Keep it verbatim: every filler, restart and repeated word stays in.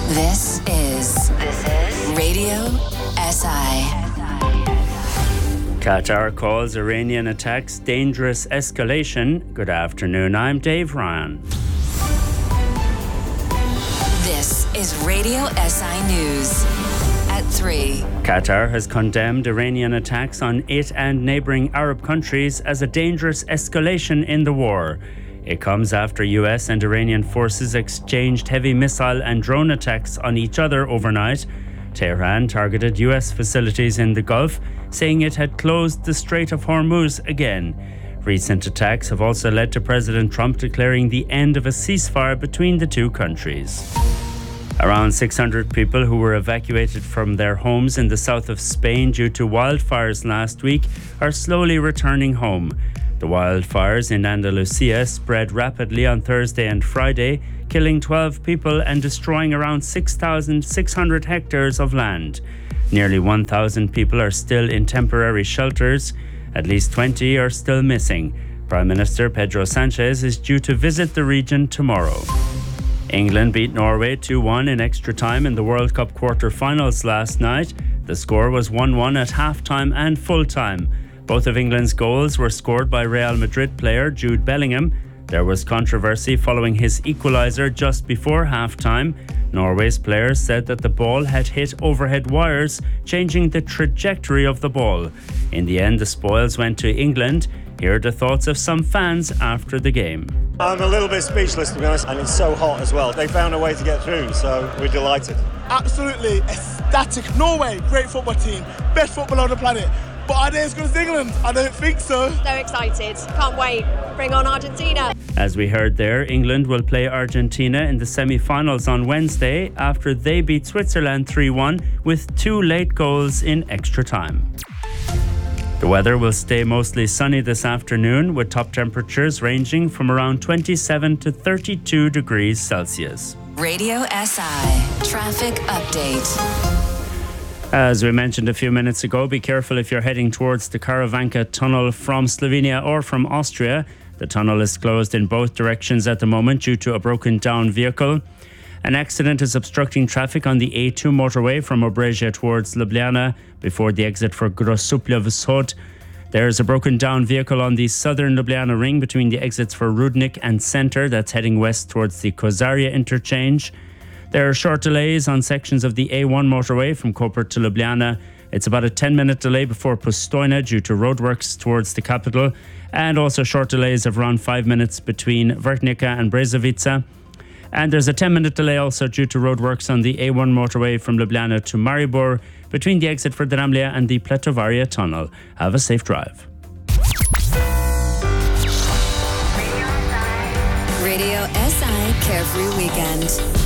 This is this is Radio S I. Qatar calls Iranian attacks dangerous escalation. Good afternoon, I'm Dave Ryan. This is Radio S I News at three. Qatar has condemned Iranian attacks on it and neighbouring Arab countries as a dangerous escalation in the war. It comes after U S and Iranian forces exchanged heavy missile and drone attacks on each other overnight. Tehran targeted U S facilities in the Gulf, saying it had closed the Strait of Hormuz again. Recent attacks have also led to President Trump declaring the end of a ceasefire between the two countries. Around six hundred people who were evacuated from their homes in the south of Spain due to wildfires last week are slowly returning home. The wildfires in Andalusia spread rapidly on Thursday and Friday, killing twelve people and destroying around six thousand six hundred hectares of land. Nearly one thousand people are still in temporary shelters. At least twenty are still missing. Prime Minister Pedro Sanchez is due to visit the region tomorrow. England beat Norway two one in extra time in the World Cup quarter-finals last night. The score was one one at half-time and full-time. Both of England's goals were scored by Real Madrid player Jude Bellingham. There was controversy following his equaliser just before half-time. Norway's players said that the ball had hit overhead wires, changing the trajectory of the ball. In the end, the spoils went to England. Here are the thoughts of some fans after the game. I'm a little bit speechless, to be honest, and it's so hot as well. They found a way to get through, so we're delighted. Absolutely ecstatic. Norway, great football team, best football on the planet. But are they as good as England? I don't think so. So excited. Can't wait. Bring on Argentina. As we heard there, England will play Argentina in the semi-finals on Wednesday after they beat Switzerland three one with two late goals in extra time. The weather will stay mostly sunny this afternoon, with top temperatures ranging from around twenty-seven to thirty-two degrees Celsius. Radio S I Traffic Update. As we mentioned a few minutes ago, be careful if you're heading towards the Karavanka tunnel from Slovenia or from Austria. The tunnel is closed in both directions at the moment due to a broken down vehicle. An accident is obstructing traffic on the A two motorway from Obrežia towards Ljubljana before the exit for Grosuplje Vzhod. There is a broken down vehicle on the southern Ljubljana ring between the exits for Rudnik and Center that's heading west towards the Kozarje interchange. There are short delays on sections of the A one motorway from Koper to Ljubljana. It's about a ten minute delay before Postojna due to roadworks towards the capital, and also short delays of around five minutes between Vrhnika and Brezovica. And there's a ten minute delay also due to roadworks on the A one motorway from Ljubljana to Maribor between the exit for Dramlje and the Pletovarje tunnel. Have a safe drive. Radio S I Carefree Weekend.